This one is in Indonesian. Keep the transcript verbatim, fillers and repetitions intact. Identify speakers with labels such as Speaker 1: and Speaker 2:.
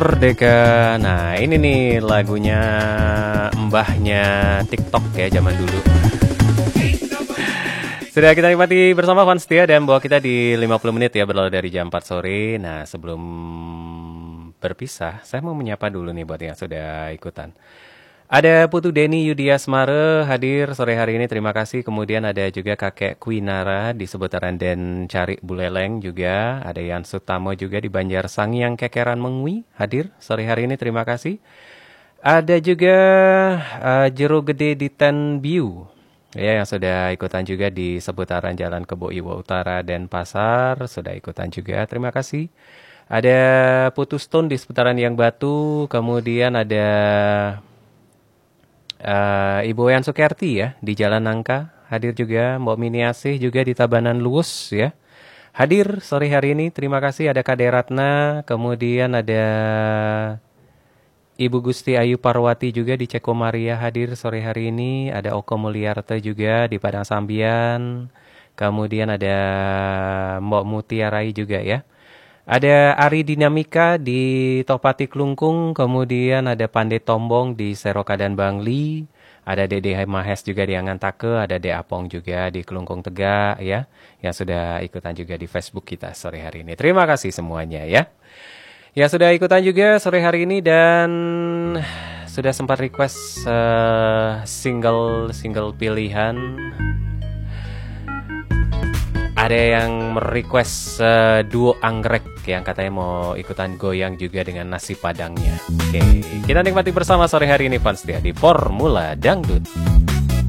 Speaker 1: Merdeka. Nah ini nih lagunya mbahnya TikTok ya zaman dulu. Sudah kita nikmati bersama Fans Setia dan bawa kita di lima puluh menit ya berlalu dari jam empat sore. Nah sebelum berpisah saya mau menyapa dulu nih buat yang sudah ikutan. Ada Putu Deni Yudiasmare hadir sore hari ini, terima kasih. Kemudian ada juga kakek Kuinara di seputaran Den Cari Buleleng juga. Ada Yan Sutamo juga di Banjar Sangiang Kekeran Mengwi hadir sore hari ini, terima kasih. Ada juga uh, Jero Gede di Tenbiu ya, yang sudah ikutan juga di seputaran Jalan Kebo Iwo Utara dan Pasar, sudah ikutan juga, terima kasih. Ada Putu Stone di seputaran Yang Batu, kemudian ada Uh, Ibu Yan Sukerti ya di Jalan Nangka hadir juga. Mbok Mini Asih juga di Tabanan Luwus ya hadir sore hari ini, terima kasih. Ada Kade Ratna, kemudian ada Ibu Gusti Ayu Parwati juga di Ceko Maria hadir sore hari ini. Ada Oko Mulyarte juga di Padang Sambian, kemudian ada Mbok Mutiarai juga ya. Ada Ari Dinamika di Topati Klungkung, kemudian ada Pande Tombong di Seroka dan Bangli, ada Dede Mahes juga di Angantake, ada De Apong juga di Klungkung Tegak ya, yang sudah ikutan juga di Facebook kita sore hari ini. Terima kasih semuanya ya. Ya sudah ikutan juga sore hari ini dan sudah sempat request uh, single single pilihan. Ada yang merequest uh, duo anggrek yang katanya mau ikutan goyang juga dengan nasi padangnya. Oke, kita nikmati bersama sore hari ini Fans Setia di Formula Dangdut.